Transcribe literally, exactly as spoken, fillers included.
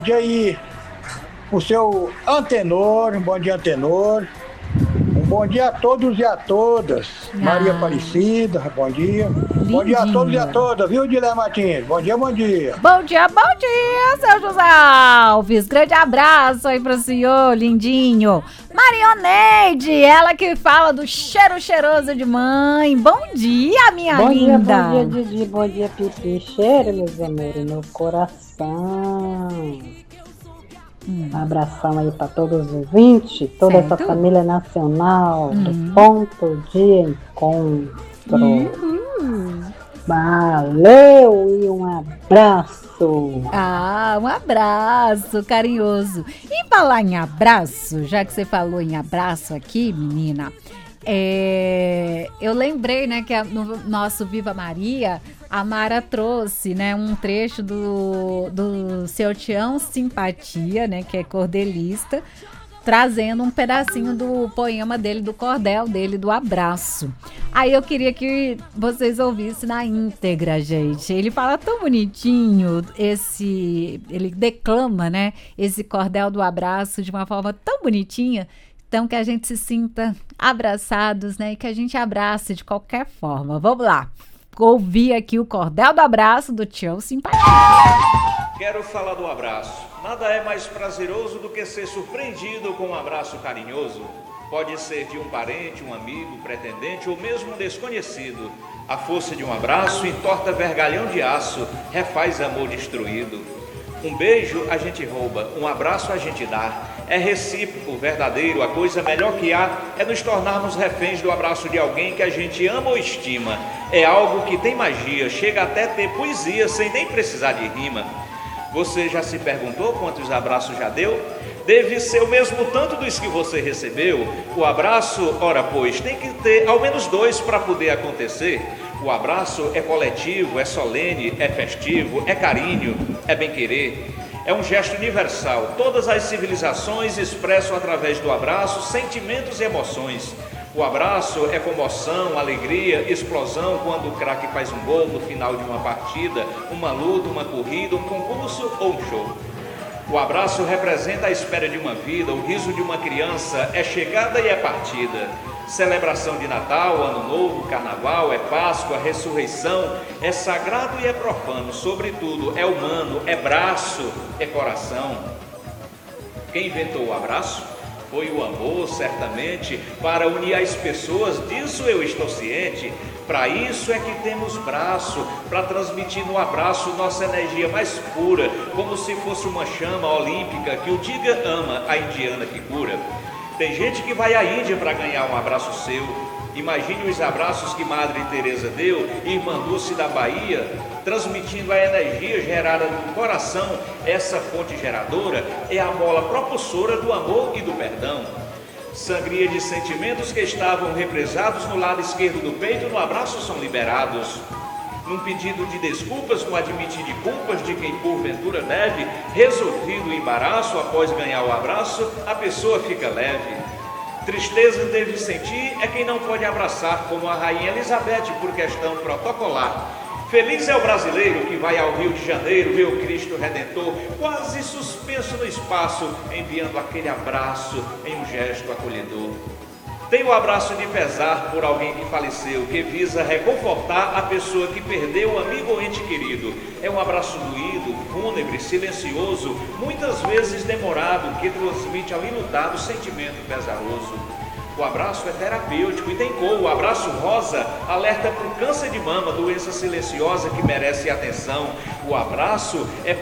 dia aí, o seu Antenor, um bom dia, Antenor. Um bom dia a todos e a todas. Maria Ah, Aparecida, bom dia. Bom dia a todos e a lindinho. todas, viu, Dilé Martins? Bom dia, bom dia. Bom dia, bom dia, seu José Alves. Grande abraço aí pro senhor, lindinho. Marioneide, ela que fala do cheiro cheiroso de mãe. Bom dia, minha Bom dia, bom linda. dia, Didi, bom dia, Pipi. Cheiro, meus amores, no coração. Hum, Um abração aí para todos os ouvintes, toda essa certo? família nacional do Hum. Ponto de Encontro. Uhul. Valeu e um abraço. Ah, um abraço carinhoso. E falar em abraço, já que você falou em abraço aqui, menina, é, eu lembrei, né, que a- no nosso Viva Maria, a Mara trouxe, né, um trecho do, do seu Tião Simpatia, né, que é cordelista, trazendo um pedacinho do poema dele, do cordel dele, do abraço. Aí eu queria que vocês ouvissem na íntegra, gente. Ele fala tão bonitinho, esse, ele declama, né, esse cordel do abraço de uma forma tão bonitinha, então que a gente se sinta abraçados, né, e que a gente abrace de qualquer forma. Vamos lá. Ouvir aqui o cordel do abraço do Tião Simpatia. Quero falar do abraço. Nada é mais prazeroso do que ser surpreendido com um abraço carinhoso. Pode ser de um parente, um amigo, pretendente ou mesmo um desconhecido. A força de um abraço entorta vergalhão de aço, refaz amor destruído. Um beijo a gente rouba, um abraço a gente dá. É recíproco, verdadeiro, a coisa melhor que há é nos tornarmos reféns do abraço de alguém que a gente ama ou estima. É algo que tem magia, chega até ter poesia sem nem precisar de rima. Você já se perguntou quantos abraços já deu? Deve ser o mesmo tanto dos que você recebeu. O abraço, ora pois, tem que ter ao menos dois para poder acontecer. O abraço é coletivo, é solene, é festivo, é carinho, é bem-querer. É um gesto universal. Todas as civilizações expressam através do abraço sentimentos e emoções. O abraço é comoção, alegria, explosão quando o craque faz um gol no final de uma partida, uma luta, uma corrida, um concurso ou um show. O abraço representa a espera de uma vida, o riso de uma criança, é chegada e é partida. Celebração de Natal, Ano Novo, Carnaval, é Páscoa, ressurreição, é sagrado e é profano, sobretudo é humano, é braço, é coração. Quem inventou o abraço? Foi o amor, certamente, para unir as pessoas, disso eu estou ciente. Para isso é que temos braço, para transmitir no abraço nossa energia mais pura, como se fosse uma chama olímpica que o diga ama a indiana que cura. Tem gente que vai à Índia para ganhar um abraço seu. Imagine os abraços que Madre Teresa deu, irmã Dulce da Bahia, transmitindo a energia gerada no coração. Essa fonte geradora é a mola propulsora do amor e do perdão. Sangria de sentimentos que estavam represados no lado esquerdo do peito, no abraço são liberados. Num pedido de desculpas, no admitir de culpas de quem porventura deve, resolvido o embaraço após ganhar o abraço, a pessoa fica leve. Tristeza deve sentir é quem não pode abraçar, como a rainha Elizabeth por questão protocolar. Feliz é o brasileiro que vai ao Rio de Janeiro ver o Cristo Redentor, quase suspenso no espaço, enviando aquele abraço em um gesto acolhedor. Tem o abraço de pesar por alguém que faleceu, que visa reconfortar a pessoa que perdeu o amigo ou ente querido. É um abraço doído, fúnebre, silencioso, muitas vezes demorado, que transmite ao enlutado sentimento pesaroso. O abraço é terapêutico e tem cor. O abraço rosa alerta para o câncer de mama, doença silenciosa que merece atenção. O abraço é